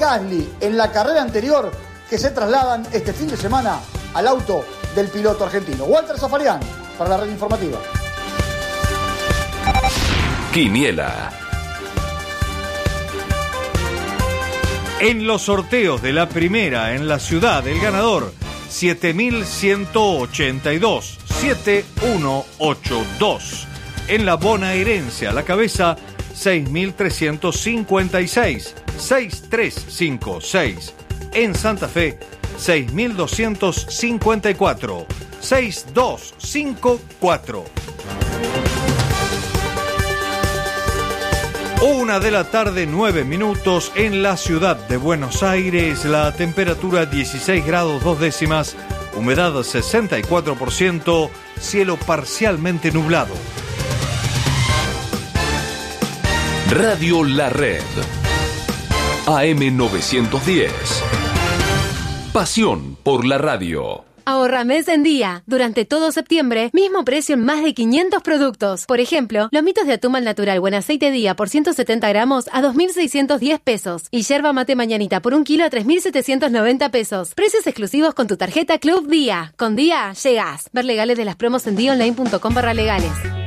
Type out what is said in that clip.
Gasly en la carrera anterior que se trasladan este fin de semana al auto del piloto argentino. Walter Zafarian para la red informativa. Quiniela. En los sorteos de la primera en la ciudad, el ganador 7182 7182. En la bonaerense a la cabeza 6356 6356. En Santa Fe 6254 6254. 1:09 p.m. en la ciudad de Buenos Aires. La temperatura 16 grados 2 décimas, humedad 64%, cielo parcialmente nublado. Radio La Red. AM 910. Pasión por la radio. Ahorra mes en día. Durante todo septiembre, mismo precio en más de 500 productos. Por ejemplo, lomitos de atún al natural buen aceite día por 170 gramos a 2.610 pesos. Y yerba mate mañanita por 1 kilo a 3.790 pesos. Precios exclusivos con tu tarjeta Club Día. Con Día, llegás. Ver legales de las promos en diaonline.com/legales.